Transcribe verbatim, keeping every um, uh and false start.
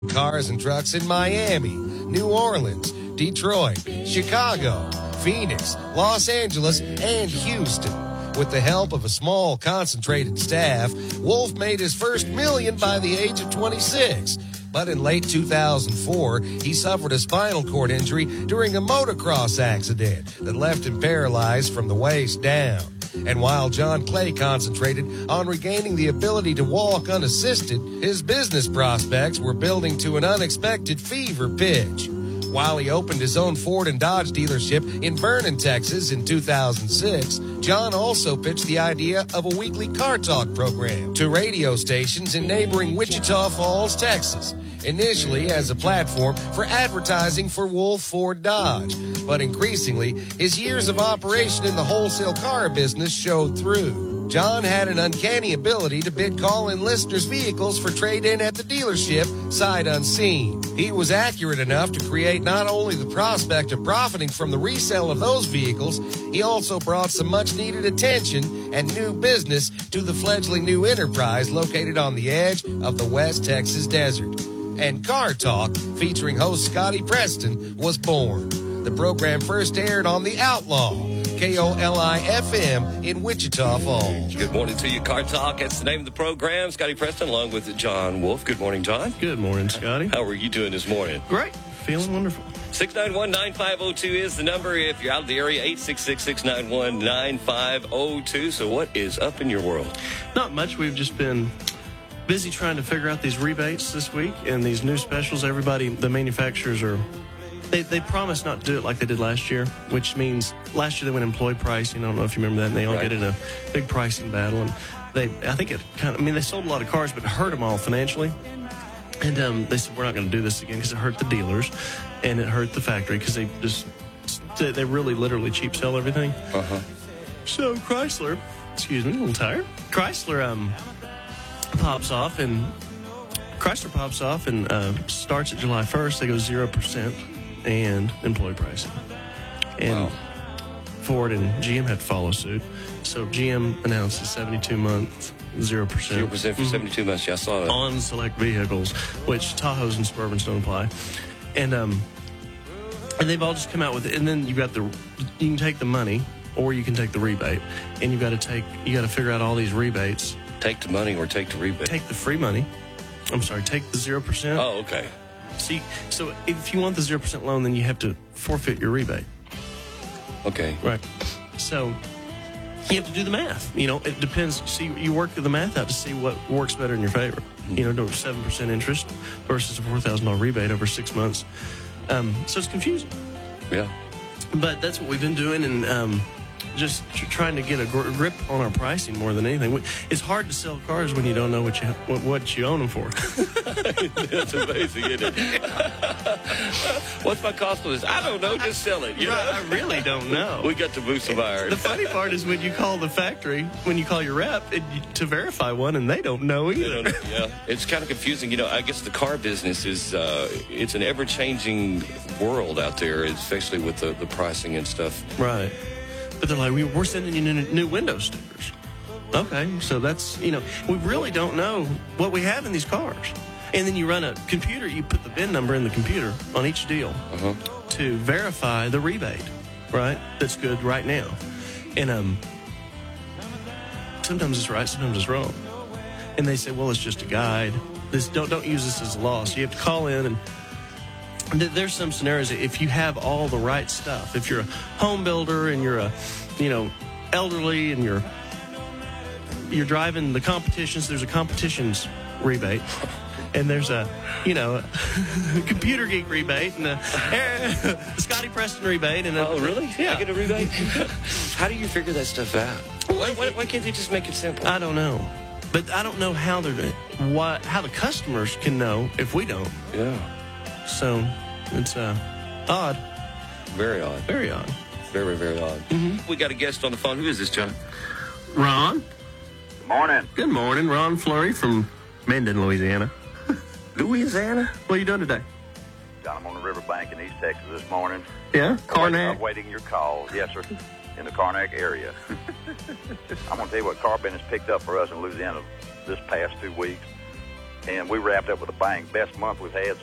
Cars and trucks in Miami, New Orleans, Detroit, Chicago, Phoenix, Los Angeles, and Houston. With the help of a small, concentrated staff, Wolf made his first million by the age of twenty-six. But in late two thousand four, he suffered a spinal cord injury during a motocross accident that left him paralyzed from the waist down. And while John Clay concentrated on regaining the ability to walk unassisted, his business prospects were building to an unexpected fever pitch. While he opened his own Ford and Dodge dealership in Vernon, Texas in two thousand six, John also pitched the idea of a weekly car talk program to radio stations in neighboring Wichita Falls, Texas, initially as a platform for advertising for Wolf Ford Dodge. But increasingly, his years of operation in the wholesale car business showed through. John had an uncanny ability to bid call-in listeners' vehicles for trade-in at the dealership, sight unseen. He was accurate enough to create not only the prospect of profiting from the resale of those vehicles, he also brought some much-needed attention and new business to the fledgling new enterprise located on the edge of the West Texas desert. And Car Talk, featuring host Scotty Preston, was born. The program first aired on The Outlaw, K O L I F M in Wichita Falls. Good morning to you, Car Talk. That's the name of the program. Scotty Preston along with John Wolf. Good morning, John. Good morning, Scotty. How are you doing this morning? Great. Feeling wonderful. six nine one, nine five zero two is the number. If you're out of the area, eight six six, six nine one, nine five zero two. So what is up in your world? Not much. We've just been busy trying to figure out these rebates this week and these new specials. Everybody, the manufacturers are... They they promised not to do it like they did last year, which means last year they went employee pricing. I don't know if you remember that. And they all Right. get in a big pricing battle. And they, I think it kind of, I mean, they sold a lot of cars, but it hurt them all financially. And um, they said, we're not going to do this again because it hurt the dealers and it hurt the factory because they just, they, they really literally cheap sell everything. Uh-huh. So Chrysler, excuse me, a little tired. Chrysler um, pops off and Chrysler pops off and uh, starts at July first. They go zero percent. And employee pricing. And wow. Ford and G M had to follow suit. So G M announced a seventy-two month, zero percent. zero percent for seventy-two months. Yeah, I saw that. On select vehicles, which Tahoes and Suburbans don't apply. And um, and they've all just come out with it. And then you've got the, you can take the money or you can take the rebate. And you've got to take, you got to figure out all these rebates. Take the money or take the rebate? Take the free money. I'm sorry, take the zero percent. Oh, okay. See, so if you want the zero percent loan, then you have to forfeit your rebate. Okay. Right. So you have to do the math. You know, it depends. See, you work the math out to see what works better in your favor. Mm-hmm. You know, do seven percent interest versus a four thousand dollars rebate over six months. Um, so it's confusing. Yeah. But that's what we've been doing, and um, just tr- trying to get a gr- grip on our pricing more than anything. We, it's hard to sell cars when you don't know what you what, what you own them for. That's amazing, isn't it? What's my cost for this? I don't know. Just sell it. You Right, know? I really don't know. We got to move some iron. The funny part is when you call the factory, when you call your rep it, to verify one, and they don't know either. They don't- yeah, it's kind of confusing. You know, I guess the car business is, uh, it's an ever-changing world out there, especially with the, the pricing and stuff. Right. But they're like, we, we're sending you new, new window stickers. Okay, so that's, you know, we really don't know what we have in these cars. And then you run a computer, you put the V I N number in the computer on each deal Uh-huh. to verify the rebate, right? That's good right now. And um, sometimes it's right, sometimes it's wrong. And they say, well, it's just a guide. This don't don't use this as a loss. You have to call in and th- there's some scenarios that if you have all the right stuff, if you're a home builder and you're a, you know, elderly and you're you're driving the competitions, there's a competitions rebate. And there's a, you know, computer geek rebate and a, a Scotty Preston rebate. And a, Oh, really? Yeah. I get a rebate? How do you figure that stuff out? Why, why, why can't they just make it simple? I don't know. But I don't know how they're, what, how the customers can know if we don't. Yeah. So it's uh, odd. Very odd. Very odd. Very, very odd. Mm-hmm. We got a guest on the phone. Who is this, John? Ron? Good morning. Good morning. Ron Fleury from Mendon, Louisiana. Louisiana? What are you doing today? John, I'm on the riverbank in East Texas this morning. Yeah? I'm waiting your call. Yes, sir. In the Karnak area. I'm going to tell you what car business picked up for us in Louisiana this past two weeks. and we wrapped up with a bang. Best month we've had